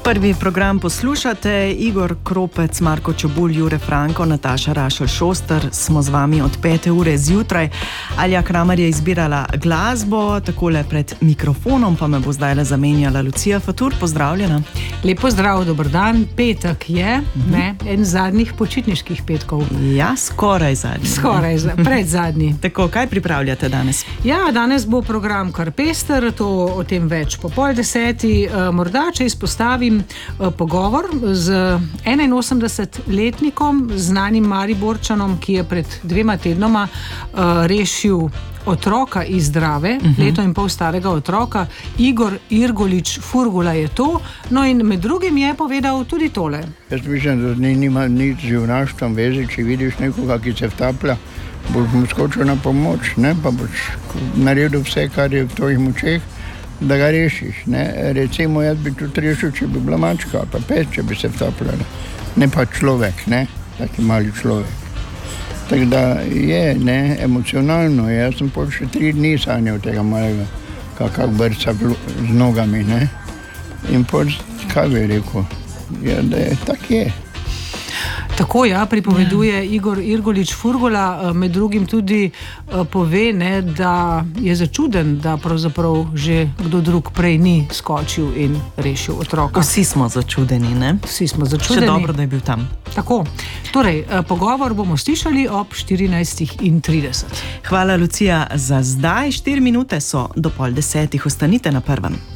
Prvi program poslušate, Igor Kropec, Marko Čebulj, Jure Franko, Nataša Rašelj-Šoster, smo z vami od 5. ure zjutraj. Alja Kramer je izbirala glasbo, takole pred mikrofonom pa me bo zdajle zamenjala Lucija Fatur, pozdravljena. Lep pozdrav, dober dan, petek je, en zadnjih počitniških petkov. Ja, skoraj zadnji. Pred zadnji. Tako, kaj pripravljate danes? Ja, danes bo program kar pester, to o tem več po 9:30. Morda, če izpostavim pogovor z 81-letnikom, znanim Mariborčanom, ki je pred 2 tednoma rešil otroka iz Drave, leto in pol starega otroka. Igor Irgolič Furgula je to, no in med drugim je povedal tudi tole. Jaz mislim, da nima nič z junaštvom veze, če vidiš nekoga, ki se vtaplja, boš mu skočil na pomoč, ne? Pa boš naredil vse, kar je v tvojih močeh, da ga rešiš. Ne? Recimo, jaz bi tudi rešil, če bi bila mačka, pa pes, če bi se vtapljala. Ne pa človek, ne? Taki mali človek. Tako da je, ne, emocionalno. Jaz sem pol še 3 dni sanjal tega malega, kak brca z nogami, ne. In pol, kaj bi rekel, ja, da je, tak je. Tako, ja, pripoveduje Igor Irgolič Furgula, med drugim tudi pove, ne, da je začuden, da pravzaprav že kdo drug prej ni skočil in rešil otroka. Vsi smo začudeni, ne? Vsi smo začudeni. Še dobro, da je bil tam. Tako, torej, pogovor bomo slišali ob 14:30. Hvala, Lucija, za zdaj. 4 minute so do 9:30. Ostanite na Prvem.